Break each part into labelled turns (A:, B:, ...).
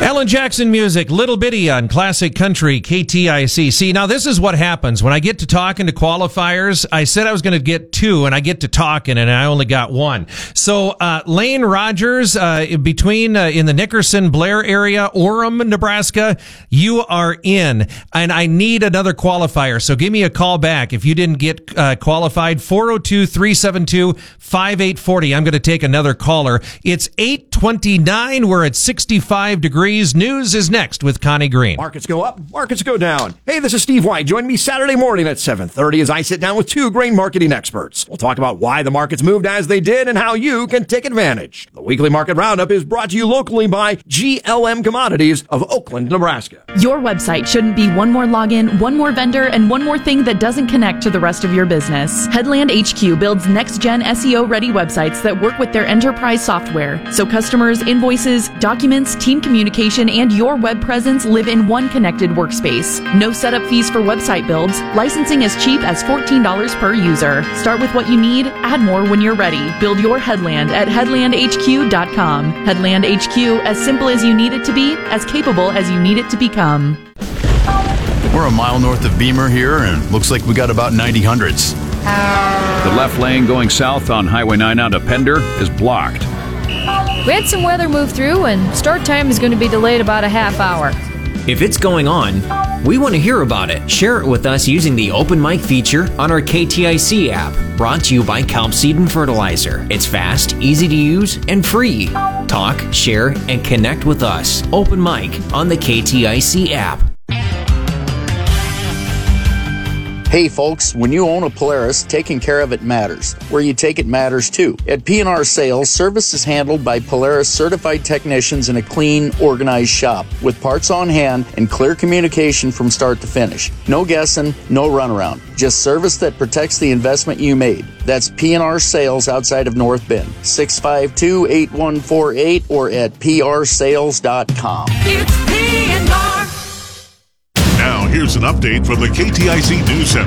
A: Alan Jackson music, Little Bitty on Classic Country KTIC. See, now this is what happens when I get to talking to qualifiers. I said I was going to get two, and I get to talking, and I only got one. So Lane Rogers, between in the Nickerson Blair area, Orem, Nebraska, you are in, and I need another qualifier. So give me a call back if you didn't get qualified. 402-372-5840. I'm going to take another caller. It's 8:29. We're at 65 degrees. News is next with Connie Green.
B: Markets go up, markets go down. Hey, this is Steve White. Join me Saturday morning at 7:30 as I sit down with two grain marketing experts. We'll talk about why the markets moved as they did and how you can take advantage. The weekly market roundup is brought to you locally by GLM Commodities of Oakland, Nebraska.
C: Your website shouldn't be one more login, one more vendor, and one more thing that doesn't connect to the rest of your business. Headland HQ builds next-gen SEO-ready websites that work with their enterprise software, so customers, invoices, documents, team communication, and your web presence live in one connected workspace. No setup fees for website builds. Licensing as cheap as $14 per user. Start with what you need, add more when you're ready. Build your Headland at headlandhq.com. Headland HQ, as simple as you need it to be, as capable as you need it to become.
D: We're a mile north of Beamer here, and looks like we got about 90 hundredths.
E: The left lane going south on Highway 9 out of Pender is blocked.
F: We had some weather move through, and start time is going to be delayed about a half hour.
G: If it's going on, we want to hear about it. Share it with us using the Open Mic feature on our KTIC app. Brought to you by Kelp Seed and Fertilizer. It's fast, easy to use, and free. Talk, share, and connect with us. Open Mic on the KTIC app.
H: Hey folks, when you own a Polaris, taking care of it matters. Where you take it matters too. At P&R Sales, service is handled by Polaris certified technicians in a clean, organized shop with parts on hand and clear communication from start to finish. No guessing, no runaround. Just service that protects the investment you made. That's P&R Sales outside of North Bend. 652-8148 or at prsales.com.
I: It's P&R.
J: Now, here's an update from the KTIC News Center.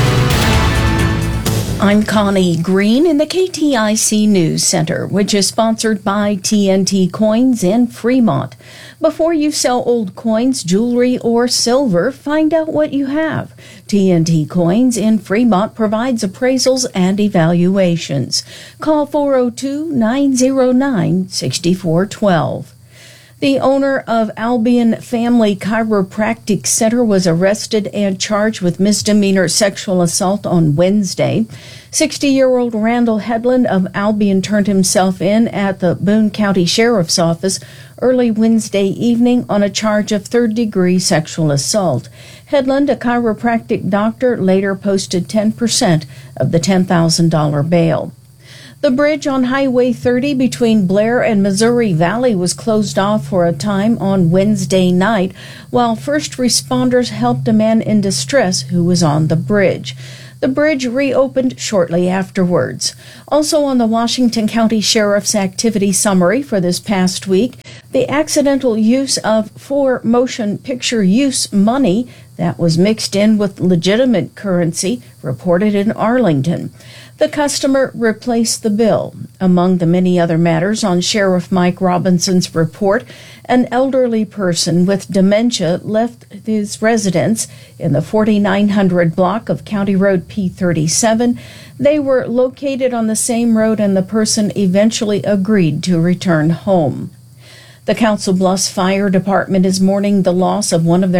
K: I'm Connie Green in the KTIC News Center, which is sponsored by TNT Coins in Fremont. Before you sell old coins, jewelry, or silver, find out what you have. TNT Coins in Fremont provides appraisals and evaluations. Call 402-909-6412. The owner of Albion Family Chiropractic Center was arrested and charged with misdemeanor sexual assault on Wednesday. 60-year-old Randall Headland of Albion turned himself in at the Boone County Sheriff's Office early Wednesday evening on a charge of third-degree sexual assault. Headland, a chiropractic doctor, later posted 10% of the $10,000 bail. The bridge on Highway 30 between Blair and Missouri Valley was closed off for a time on Wednesday night, while first responders helped a man in distress who was on the bridge. The bridge reopened shortly afterwards. Also on the Washington County Sheriff's activity summary for this past week, the accidental use of for motion picture use money that was mixed in with legitimate currency reported in Arlington. The customer replaced the bill. Among the many other matters on Sheriff Mike Robinson's report, an elderly person with dementia left his residence in the 4900 block of County Road P37. They were located on the same road, and the person eventually agreed to return home. The Council Bluffs Fire Department is mourning the loss of one of their